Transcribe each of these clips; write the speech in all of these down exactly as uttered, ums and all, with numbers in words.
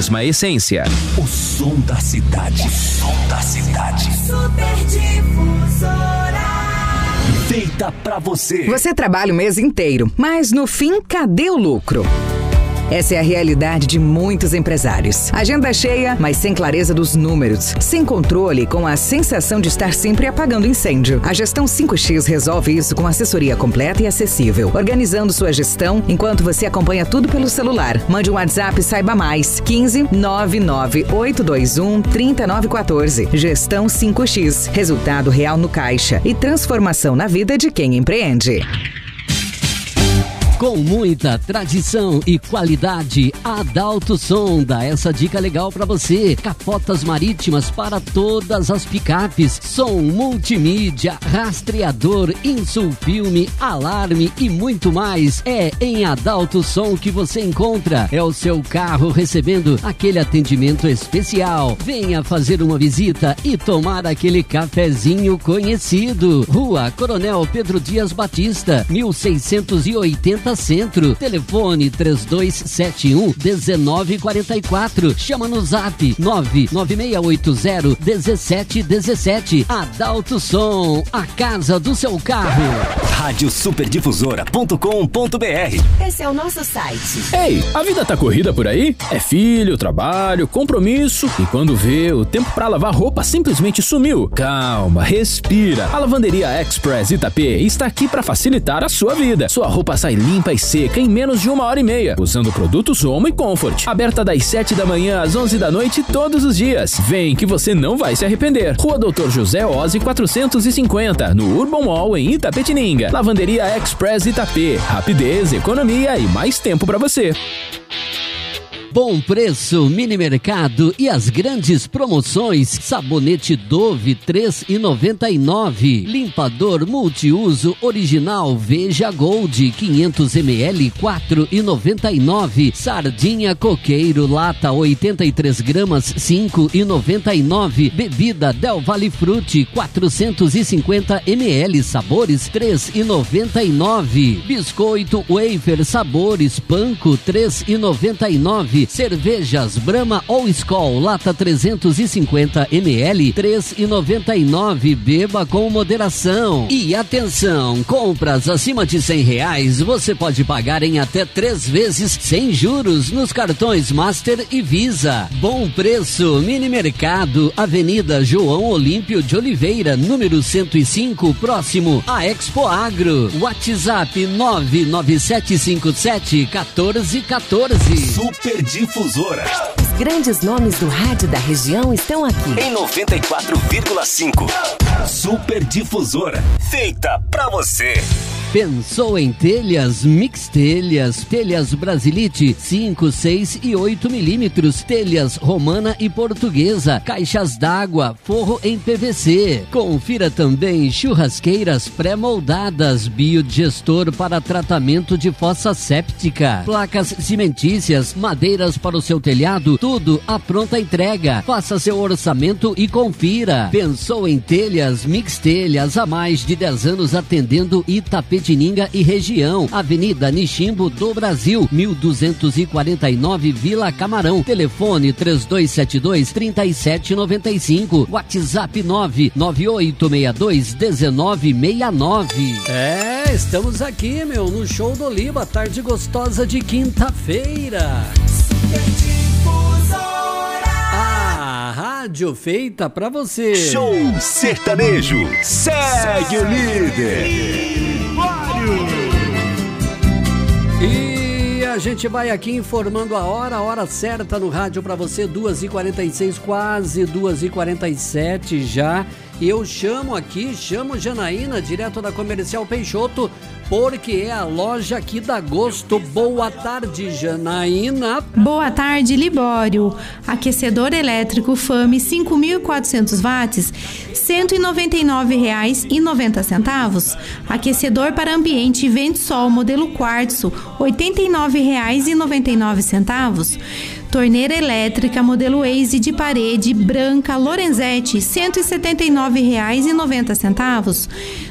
mesma essência. O som da cidade. O som da cidade. Super Difusora. Feita pra você. Você trabalha o mês inteiro, mas no fim, cadê o lucro? Essa é a realidade de muitos empresários. Agenda cheia, mas sem clareza dos números. Sem controle, com a sensação de estar sempre apagando incêndio. A Gestão cinco X resolve isso com assessoria completa e acessível. Organizando sua gestão, enquanto você acompanha tudo pelo celular. Mande um WhatsApp e saiba mais. quinze, nove nove oito dois um, três nove um quatro. Gestão cinco X. Resultado real no caixa e transformação na vida de quem empreende. Com muita tradição e qualidade, a Adalto Som dá essa dica legal para você. Capotas marítimas para todas as picapes, som multimídia, rastreador, insulfilme, alarme e muito mais. É em Adalto Som que você encontra. É o seu carro recebendo aquele atendimento especial. Venha fazer uma visita e tomar aquele cafezinho conhecido. Rua Coronel Pedro Dias Batista, mil seiscentos e oitenta Centro. Telefone três dois sete um, um nove quatro quatro. Chama no zap nove nove seis oito zero um sete um sete. Adalto Som, a casa do seu carro. rádio super difusora ponto com ponto b r. Esse é o nosso site. Ei, a vida tá corrida por aí? É filho, trabalho, compromisso e quando vê, o tempo pra lavar roupa simplesmente sumiu. Calma, respira. A Lavanderia Express Itapê está aqui pra facilitar a sua vida. Sua roupa sai limpa e seca em menos de uma hora e meia, usando produtos Omo e Comfort. Aberta das sete da manhã às onze da noite todos os dias. Vem que você não vai se arrepender. Rua Doutor José Ozzi quatrocentos e cinquenta, no Urban Mall em Itapetininga. Lavanderia Express Itapê. Rapidez, economia e mais tempo pra você. Bom preço, mini mercado e as grandes promoções. Sabonete Dove três reais e noventa e nove centavos. Limpador multiuso original Veja Gold quinhentos mililitros quatro reais e noventa e nove centavos. Sardinha Coqueiro lata oitenta e três gramas cinco reais e noventa e nove centavos. Bebida Del Valle Frutti quatrocentos e cinquenta mililitros sabores três reais e noventa e nove centavos. Biscoito Wafer sabores Panko três reais e noventa e nove centavos. Cervejas Brahma ou Skol lata trezentos e cinquenta mililitros três reais e noventa e nove centavos. Beba com moderação. E atenção, compras acima de cem reais você pode pagar em até três vezes sem juros nos cartões Master e Visa. Bom preço, mini mercado, Avenida João Olímpio de Oliveira, número cento e cinco, próximo a Expo Agro. WhatsApp nove nove sete cinco sete um quatro um quatro. Super Difusora. Os grandes nomes do rádio da região estão aqui. Em noventa e quatro vírgula cinco. Super Difusora. Feita pra você. Pensou em telhas? Mix Telhas, telhas Brasilite cinco, seis e oito milímetros, telhas romana e portuguesa, caixas d'água, forro em P V C. Confira também churrasqueiras pré-moldadas, biodigestor para tratamento de fossa séptica, placas cimentícias, madeiras para o seu telhado, tudo à pronta entrega. Faça seu orçamento e confira. Pensou em telhas? Mix Telhas, há mais de dez anos atendendo Itapetininga e região. Avenida Nishimbo do Brasil, mil duzentos e quarenta e nove, Vila Camarão. Telefone três dois sete dois, três sete nove cinco. WhatsApp nove nove oito seis dois, um nove seis nove. É, estamos aqui, meu, no Show do Oliva, tarde gostosa de quinta-feira. A rádio feita pra você. Show sertanejo. Segue o líder. E a gente vai aqui informando a hora, a hora certa no rádio pra você, duas e quarenta e seis, quase duas e quarenta e sete já. E eu chamo aqui, chamo Janaína, direto da Comercial Peixoto, porque é a loja aqui da Gosto. Boa tarde, Janaína. Boa tarde, Libório. Aquecedor elétrico Fame cinco mil e quatrocentos watts, cento e noventa e nove reais e noventa centavos. Aquecedor para ambiente Vento-Sol modelo quartzo, oitenta e nove reais e noventa e nove centavos. Torneira elétrica modelo Waze de parede branca Lorenzetti, cento e setenta e nove reais e noventa centavos.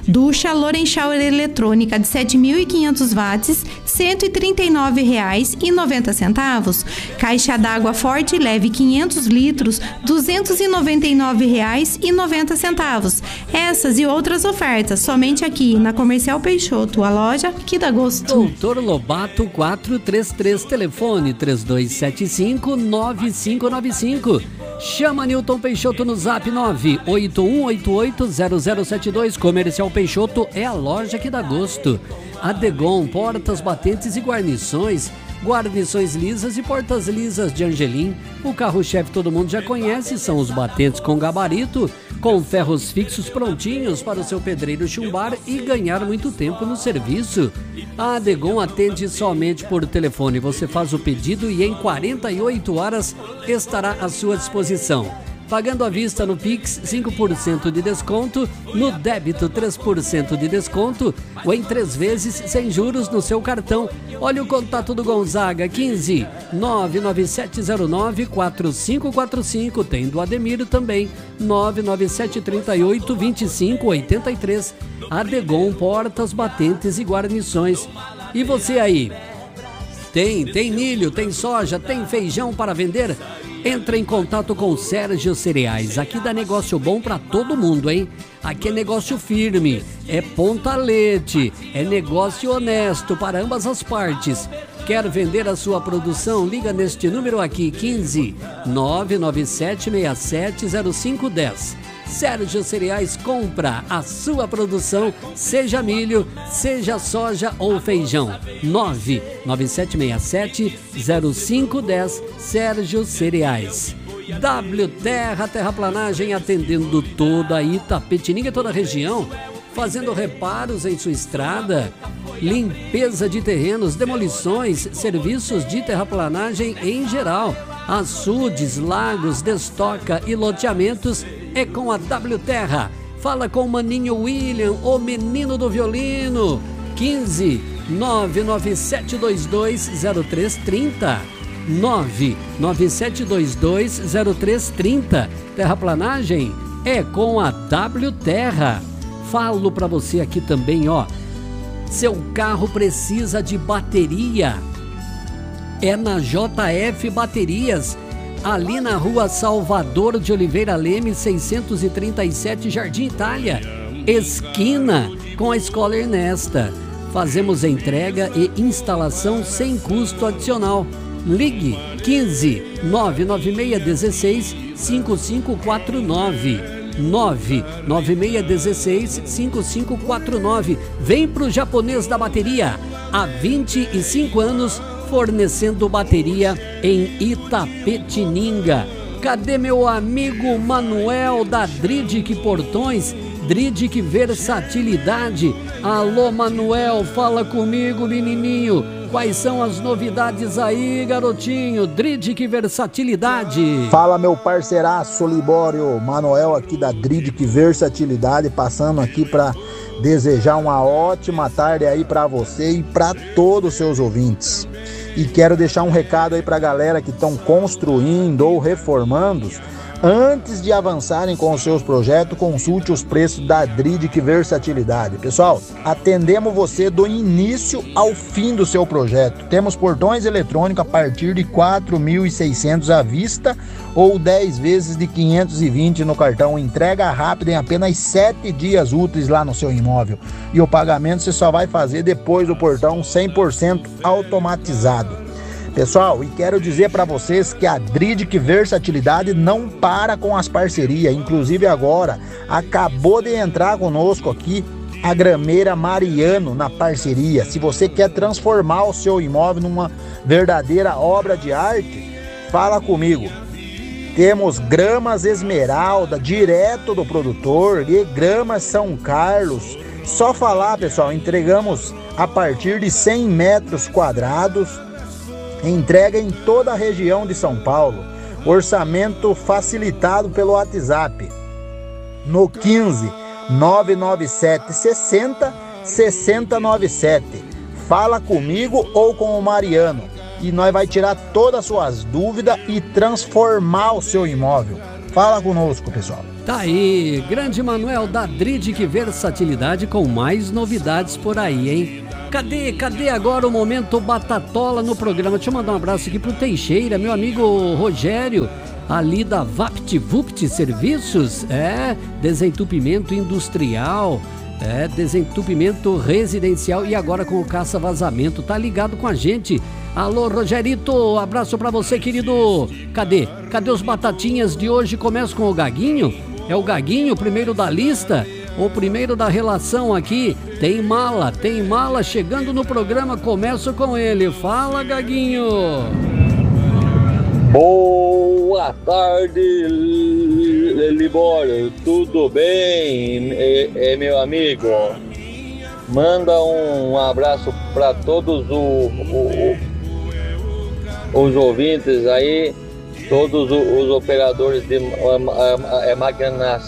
Ducha Loren Shower eletrônica de sete mil e quinhentos watts, cento e trinta e nove reais e noventa centavos. Caixa d'água Forte Leve quinhentos litros, duzentos e noventa e nove reais e noventa centavos. Essas e outras ofertas somente aqui na Comercial Peixoto, a loja que dá gosto. Doutor Lobato quatrocentos e trinta e três, telefone três dois sete cinco, nove cinco nove cinco. Chama Newton Peixoto no zap nove oito um oito oito zero zero sete dois. Comercial Peixoto é a loja que dá gosto. Adegon, portas, batentes e guarnições. Guarnições lisas e portas lisas de Angelim. O carro-chefe todo mundo já conhece, são os batentes com gabarito, com ferros fixos prontinhos para o seu pedreiro chumbar e ganhar muito tempo no serviço. A Adegon atende somente por telefone. Você faz o pedido e em quarenta e oito horas estará à sua disposição. Pagando à vista no Pix, cinco por cento de desconto, no débito, três por cento de desconto, ou em três vezes sem juros no seu cartão. Olha o contato do Gonzaga, quinze, nove nove sete zero nove, quatro cinco quatro cinco. Tem do Ademiro também, nove nove sete três oito, dois cinco oito três. Adegon, portas, batentes e guarnições. E você aí? Tem, tem milho, tem soja, tem feijão para vender? Entra em contato com o Sérgio Cereais. Aqui dá negócio bom pra todo mundo, hein? Aqui é negócio firme, é pontalete, é negócio honesto para ambas as partes. Quer vender a sua produção? Liga neste número aqui, quinze, nove nove sete seis sete zero cinco um zero. Sérgio Cereais compra a sua produção, seja milho, seja soja ou feijão. nove nove sete seis sete zero cinco um zero. Sérgio Cereais. W Terra, terraplanagem, atendendo toda a Itapetininga e toda a região, fazendo reparos em sua estrada, limpeza de terrenos, demolições, serviços de terraplanagem em geral, açudes, lagos, destoca e loteamentos. É com a W Terra. Fala com o Maninho William, o menino do violino. quinze, nove nove sete dois dois zero três três zero. nove nove sete dois dois zero três três zero. Terraplanagem é com a W Terra. Falo pra você aqui também, ó. Seu carro precisa de bateria. É na J F Baterias, ali na rua Salvador de Oliveira Leme, seiscentos e trinta e sete, Jardim Itália, esquina com a Escola Ernesta. Fazemos entrega e instalação sem custo adicional. Ligue quinze, nove nove seis um seis, cinco cinco quatro nove. nove nove seis um seis, cinco cinco quatro nove. Vem pro Japonês da Bateria. Há vinte e cinco anos fornecendo bateria em Itapetininga. Cadê meu amigo Manuel da Dridic Portões? Dridic Versatilidade. Alô, Manuel, fala comigo, menininho. Quais são as novidades aí, garotinho? Dridic Versatilidade. Fala, meu parceiraço Libório. Manuel aqui da Dridic Versatilidade, passando aqui para desejar uma ótima tarde aí para você e para todos os seus ouvintes. E quero deixar um recado aí para a galera que estão construindo ou reformando. Antes de avançarem com os seus projetos, consulte os preços da Dridic Versatilidade. Pessoal, atendemos você do início ao fim do seu projeto. Temos portões eletrônicos a partir de quatro mil e seiscentos à vista ou dez vezes de quinhentos e vinte no cartão. Entrega rápida em apenas sete dias úteis lá no seu imóvel. E o pagamento você só vai fazer depois do portão cem por cento automatizado. Pessoal, e quero dizer para vocês que a Dridic Versatilidade não para com as parcerias. Inclusive agora, acabou de entrar conosco aqui a Grameira Mariano na parceria. Se você quer transformar o seu imóvel numa verdadeira obra de arte, fala comigo. Temos gramas Esmeralda, direto do produtor, e gramas São Carlos. Só falar, pessoal, entregamos a partir de cem metros quadrados. Entrega em toda a região de São Paulo. Orçamento facilitado pelo WhatsApp. No quinze, nove nove sete sessenta, sessenta noventa e sete. Fala comigo ou com o Mariano. E nós vai tirar todas as suas dúvidas e transformar o seu imóvel. Fala conosco, pessoal. Tá aí, grande Manuel da Dridic Versatilidade com mais novidades por aí, hein? Cadê, cadê agora o momento Batatola no programa? Deixa eu mandar um abraço aqui pro Teixeira, meu amigo Rogério, ali da VaptVupt Serviços, é, desentupimento industrial, é, desentupimento residencial e agora com o caça-vazamento, tá ligado com a gente. Alô, Rogerito, abraço pra você, querido. Cadê? Cadê os batatinhas de hoje? Começa com o Gaguinho? É o Gaguinho, o primeiro da lista? O primeiro da relação aqui? Tem mala, tem mala chegando no programa, começo com ele. Fala, Gaguinho. Boa tarde, Libório, tudo bem, é, é, meu amigo? Manda um abraço para todos o, o, o, os ouvintes aí, todos os, os operadores de é, máquina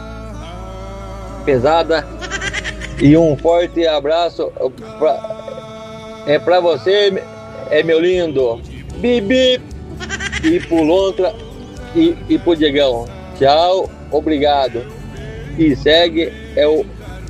pesada, e um forte abraço pra, é para você, é meu lindo, bibi, e pro Lontra e, e pro Diegão. Tchau, obrigado. E segue, é o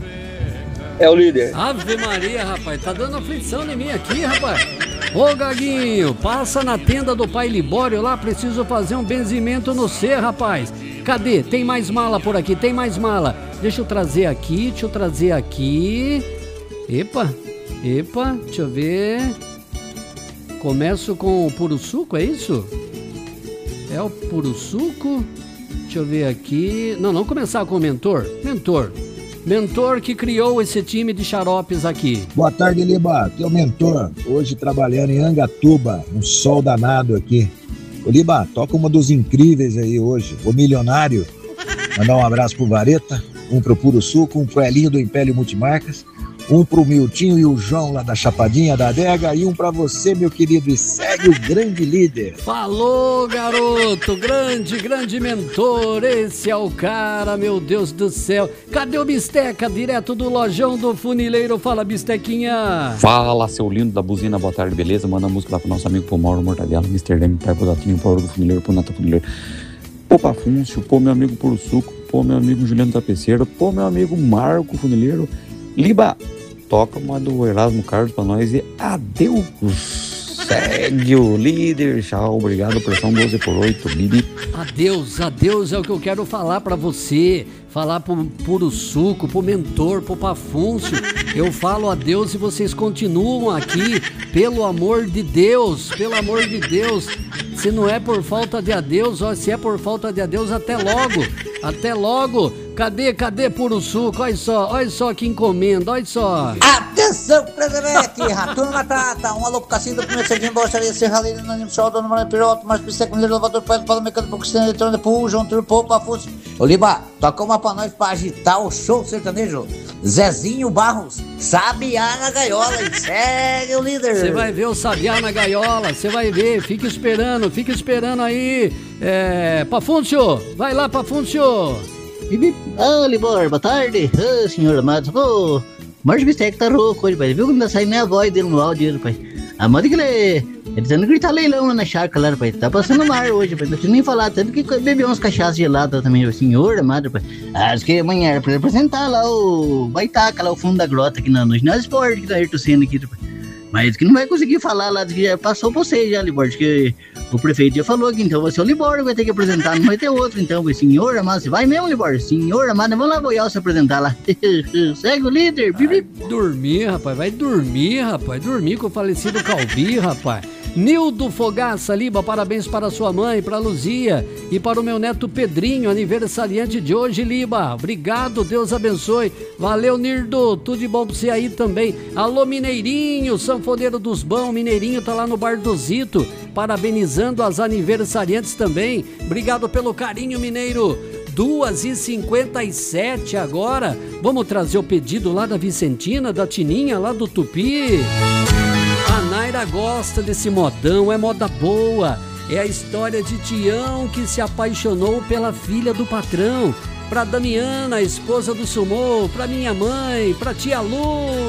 É o líder. Ave Maria, rapaz, tá dando aflição em mim aqui, rapaz. Ô, Gaguinho, passa na tenda do pai Libório lá, preciso fazer um benzimento no C, rapaz. Cadê? Tem mais mala por aqui, tem mais mala. Deixa eu trazer aqui, deixa eu trazer aqui. Epa, epa, deixa eu ver. Começo com o puro suco, é isso? É o puro suco. Deixa eu ver aqui. Não, não começar com o mentor. Mentor. Mentor que criou esse time de xaropes aqui. Boa tarde, Liba. Aqui é o Mentor. Hoje trabalhando em Angatuba. Um sol danado aqui. Ô, Liba, toca uma dos incríveis aí hoje. O Milionário. Mandar um abraço pro Vareta. Um pro Puro Suco. Um pro Elinho do Império Multimarcas. Um pro Miltinho e o João lá da Chapadinha da Adega. E um pra você, meu querido. E segue o grande líder. Falou, garoto. Grande, grande mentor. Esse é o cara, meu Deus do céu. Cadê o Bisteca? Direto do lojão do funileiro. Fala, Bistequinha. Fala, seu lindo da buzina. Boa tarde, beleza? Manda a música lá pro nosso amigo, pro Mauro Mortadela, mister Demi, pai pro Datinho, pro Ouro do Funileiro, pro Nata Funileiro. Pô, Pafúncio. Pô, meu amigo Puro Suco. Pô, meu amigo Juliano Tapeceiro. Pô, meu amigo Marco Funileiro. Liba, toca uma do Erasmo Carlos pra nós e adeus. Segue o líder. Tchau, obrigado, pressão doze por oito, Bibi. Adeus, adeus é o que eu quero falar pra você. Falar pro Puro Suco, pro Mentor, pro Pafúncio. Eu falo adeus e vocês continuam aqui. Pelo amor de Deus, pelo amor de Deus. Se não é por falta de adeus, ó, se é por falta de adeus, até logo. Até logo. Cadê, cadê Puro Suco? Olha só, olha só que encomenda, olha só. Atenção, Preserete, Ratuno Matata, um alô pro Cassinho do primeiro Serginho, Borracharia, Serralheira, Anônimo, Sol, Dono Maranhão, Piroto, mais Pisseco, Mineiro, Lavador, Pai do Paulo, Mecânico, Cristina, Eletrônica, Pul, João Turpo, Pafúcio. Oliba, toca uma pra nós pra agitar o show sertanejo. Zezinho Barros, Sabiá na gaiola, e segue o líder. Você vai ver o Sabiá na gaiola, você vai ver, fica esperando, fica esperando aí. É, Pafúncio, vai lá, Pafúncio. Ah, Libor, boa tarde. Ah, senhor amado. Ô, o Márcio Bistec tá rouco hoje, pai. Viu como tá saindo a voz dele no áudio, pai? A moda que ele... Ele tá indo gritar leilão lá na chácara, lá, pai. Tá passando mar hoje, pai. Não precisa nem falar. Tanto que bebeu umas cachaças geladas também, o senhor amado, pai. Acho que amanhã era pra ele apresentar lá o... Baitaca, lá o fundo da grota aqui na noite. Não é esporte que tá torcendo aqui, pai. Mas que não vai conseguir falar lá, que já passou pra você já, Libor, que o prefeito já falou aqui, então você é o Libor, vai ter que apresentar, não vai ter outro, então, senhor amado, você vai mesmo, Libor? Senhor amado, vamos lá, Goiás, se apresentar lá. Segue o líder, bibi. Vai dormir, rapaz, vai dormir, rapaz, dormir com o falecido Calbi, rapaz. Nildo Fogaça, Liba, parabéns para sua mãe, para a Luzia e para o meu neto Pedrinho, aniversariante de hoje, Liba. Obrigado, Deus abençoe. Valeu, Nildo, tudo de bom para você aí também. Alô, Mineirinho, sanfoneiro dos bão, Mineirinho tá lá no Bar do Zito, parabenizando as aniversariantes também. Obrigado pelo carinho, Mineiro. duas e cinquenta e sete agora. Vamos trazer o pedido lá da Vicentina, da Tininha, lá do Tupi. A Naira gosta desse modão, é moda boa. É a história de Tião que se apaixonou pela filha do patrão. Pra Damiana, a esposa do Sumô, pra minha mãe, pra tia Lu.